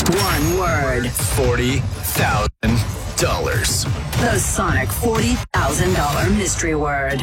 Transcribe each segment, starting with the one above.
One word. $40,000. The Sonic $40,000 mystery word.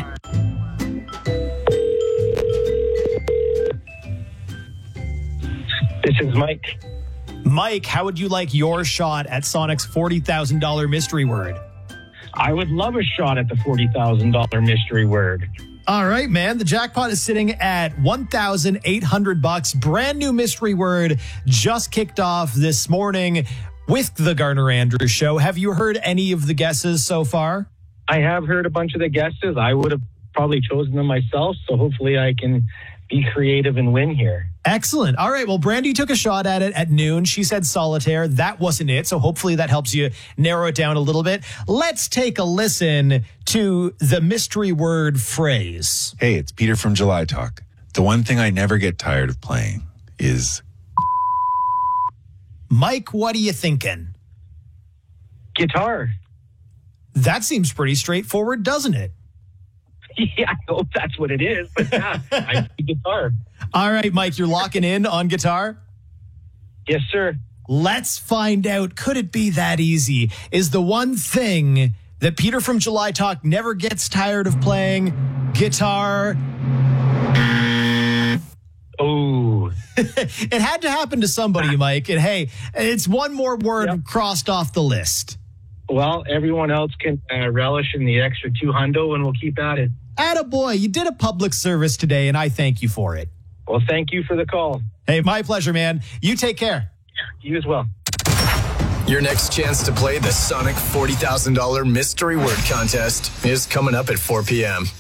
This is Mike. Mike, how would you like your shot at Sonic's $40,000 mystery word? I would love a shot at the $40,000 mystery word. All right, man. The jackpot is sitting at $1,800. Brand new mystery word just kicked off this morning with the Garner Andrews Show. Have you heard any of the guesses so far? I have heard a bunch of the guesses. I would have probably chosen them myself, so hopefully I can be creative and win here. Excellent. All right. Well, Brandy took a shot at it at noon. She said solitaire. That wasn't it. So hopefully that helps you narrow it down a little bit. Let's take a listen to the mystery word phrase. Hey, it's Peter from July Talk. The one thing I never get tired of playing is... Mike, what are you thinking? Guitar. That seems pretty straightforward, doesn't it? Yeah, I hope that's what it is. But yeah, I see guitar. All right, Mike, you're locking in on guitar? Yes, sir. Let's find out. Could it be that easy? Is the one thing that Peter from July Talk never gets tired of playing guitar? Oh. It had to happen to somebody, Mike. And hey, it's one more word crossed off the list. Well, everyone else can relish in the extra $200 and we'll keep at it. Attaboy, you did a public service today, and I thank you for it. Well, thank you for the call. Hey, my pleasure, man. You take care. You as well. Your next chance to play the Sonic $40,000 mystery word contest is coming up at 4 p.m.